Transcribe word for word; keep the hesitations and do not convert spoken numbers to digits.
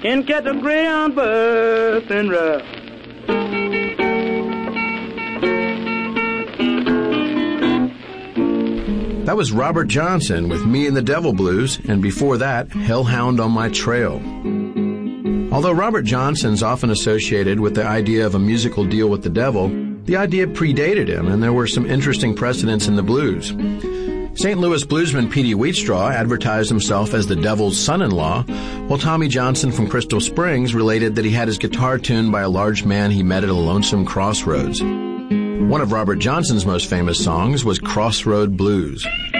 can catch a greyhound bus and rough. That was Robert Johnson with Me and the Devil Blues, and before that, Hellhound on My Trail. Although Robert Johnson's often associated with the idea of a musical deal with the devil, the idea predated him, and there were some interesting precedents in the blues. Saint Louis bluesman Petey Wheatstraw advertised himself as the devil's son-in-law, while Tommy Johnson from Crystal Springs related that he had his guitar tuned by a large man he met at a lonesome crossroads. One of Robert Johnson's most famous songs was Crossroad Blues.